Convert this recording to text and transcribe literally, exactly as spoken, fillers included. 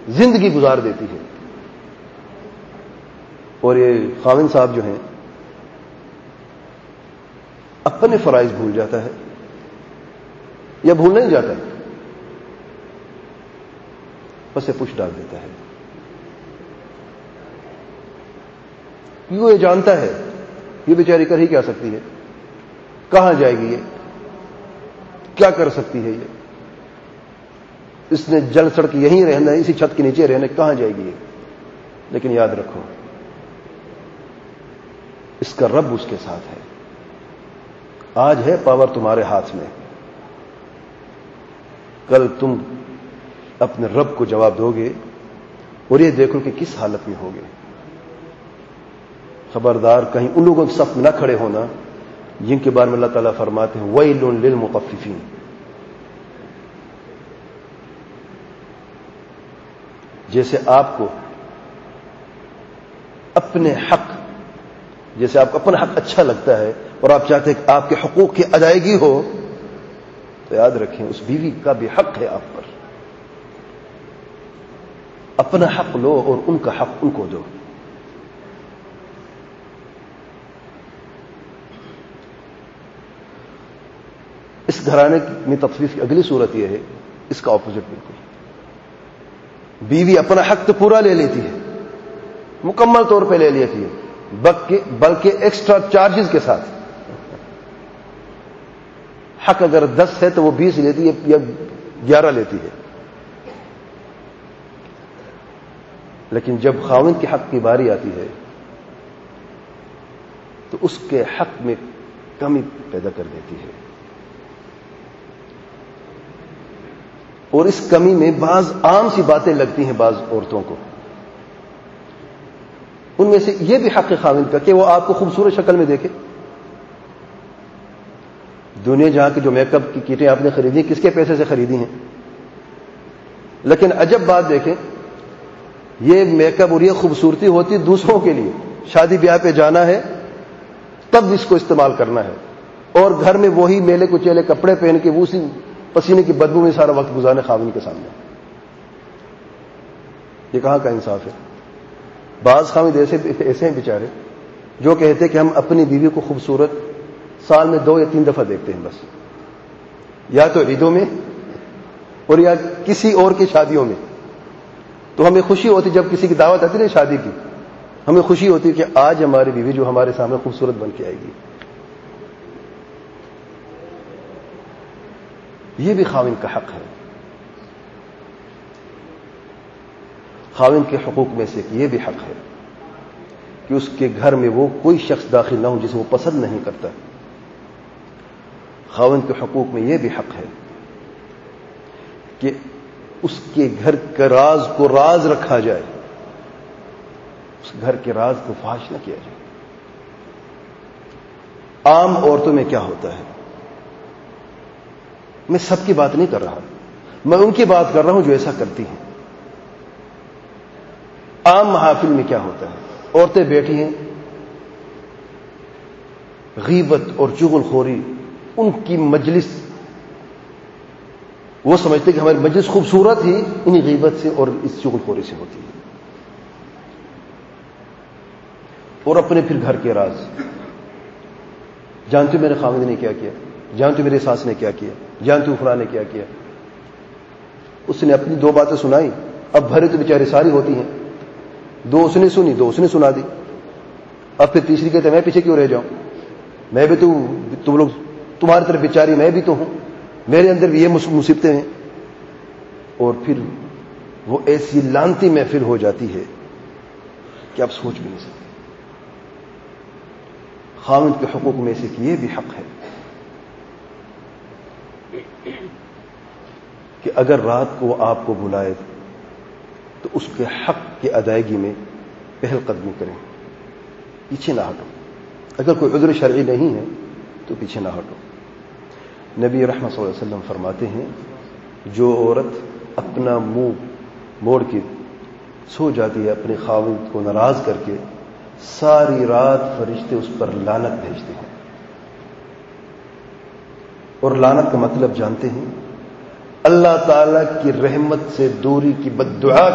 زندگی گزار دیتی ہے. اور یہ خاوند صاحب جو ہیں اپنے فرائض بھول جاتا ہے یا بھولنا نہیں جاتا ہے، بس یہ پوچھ ڈال دیتا ہے. کیوں؟ یہ جانتا ہے یہ بیچاری کر ہی کیا سکتی ہے، کہاں جائے گی، یہ کیا کر سکتی ہے، یہ اس نے جل سڑ کے یہیں رہنا ہے، اسی چھت کے نیچے رہنا، کہاں جائے گی یہ. لیکن یاد رکھو اس کا رب اس کے ساتھ ہے. آج ہے پاور تمہارے ہاتھ میں، کل تم اپنے رب کو جواب دو گے اور یہ دیکھو کہ کس حالت میں ہوگے. خبردار کہیں ان لوگوں کے صف میں نہ کھڑے ہونا جن کے بارے میں اللہ تعالیٰ فرماتے ہیں وَيْلٌ لِّلْمُطَفِّفِينَ. جیسے آپ کو اپنے حق جیسے آپ کو اپنا حق اچھا لگتا ہے اور آپ چاہتے ہیں کہ آپ کے حقوق کی ادائیگی ہو، تو یاد رکھیں اس بیوی کا بھی حق ہے آپ پر. اپنا حق لو اور ان کا حق ان کو دو. اس گھرانے میں تطفیف کی اگلی صورت یہ ہے، اس کا اپوزٹ بالکل. بیوی اپنا حق تو پورا لے لیتی ہے، مکمل طور پہ لے لیتی ہے، بلکہ ایکسٹرا چارجز کے ساتھ. حق اگر دس ہے تو وہ بیس لیتی ہے یا گیارہ لیتی ہے. لیکن جب خاوند کے حق کی باری آتی ہے تو اس کے حق میں کمی پیدا کر دیتی ہے. اور اس کمی میں بعض عام سی باتیں لگتی ہیں بعض عورتوں کو. ان میں سے یہ بھی حق خاوند کا کہ وہ آپ کو خوبصورت شکل میں دیکھے. دنیا جہاں کی جو میک اپ کی کیٹیں آپ نے خریدی کس کے پیسے سے خریدی ہیں، لیکن عجب بات دیکھیں، یہ میک اپ اور یہ خوبصورتی ہوتی دوسروں کے لیے. شادی بیاہ پہ جانا ہے تب اس کو استعمال کرنا ہے، اور گھر میں وہی میلے کچیلے کپڑے پہن کے اسی پسینے کی بدبو میں سارا وقت گزارنے خاوند کے سامنے. یہ کہاں کا انصاف ہے؟ بعض خاوند ایسے ایسے ہیں بیچارے جو کہتے کہ ہم اپنی بیوی کو خوبصورت سال میں دو یا تین دفعہ دیکھتے ہیں بس، یا تو عیدوں میں اور یا کسی اور کی شادیوں میں. تو ہمیں خوشی ہوتی جب کسی کی دعوت آتی نا شادی کی، ہمیں خوشی ہوتی کہ آج ہماری بیوی جو ہمارے سامنے خوبصورت بن کے آئے گی. یہ بھی خاوند کا حق ہے. خاوند کے حقوق میں سے یہ بھی حق ہے کہ اس کے گھر میں وہ کوئی شخص داخل نہ ہو جسے وہ پسند نہیں کرتا. خاوند کے حقوق میں یہ بھی حق ہے کہ اس کے گھر کے راز کو راز رکھا جائے، اس گھر کے راز کو فاش نہ کیا جائے. عام عورتوں میں کیا ہوتا ہے، میں سب کی بات نہیں کر رہا، میں ان کی بات کر رہا ہوں جو ایسا کرتی ہیں. عام محافل میں کیا ہوتا ہے، عورتیں بیٹھی ہیں، غیبت اور چغل خوری، ان کی مجلس، وہ سمجھتے کہ ہماری مجلس خوبصورت ہی انہی غیبت سے اور اس چغل خوری سے ہوتی ہے. اور اپنے پھر گھر کے راز، جانتے میرے خاوند نے کیا کیا، جانتے میری ساس نے کیا کیا، جانتے فلاں نے کیا کیا. اس نے اپنی دو باتیں سنائی، اب بھرے تو بیچاری ساری ہوتی ہیں، دو اس نے سنی دو اس نے سنا دی. اب پھر تیسری کہتے میں پیچھے کیوں رہ جاؤں، میں بھی تو تم لوگ تمہاری طرف بیچاری میں بھی تو ہوں، میرے اندر بھی یہ مصیبتیں ہیں. اور پھر وہ ایسی لانتی محفل ہو جاتی ہے کہ آپ سوچ بھی نہیں سکتے. خاوند کے حقوق میں سے یہ بھی حق ہے کہ اگر رات کو وہ آپ کو بلائے تو اس کے حق کی ادائیگی میں پہل قدمی کریں، پیچھے نہ ہٹو. اگر کوئی عذر شرعی نہیں ہے تو پیچھے نہ ہٹو. نبی رحمت صلی اللہ علیہ وسلم فرماتے ہیں جو عورت اپنا منہ موڑ کے سو جاتی ہے اپنے خاوند کو ناراض کر کے، ساری رات فرشتے اس پر لعنت بھیجتے ہیں. اور لعنت کا مطلب جانتے ہیں، اللہ تعالی کی رحمت سے دوری کی بد دعا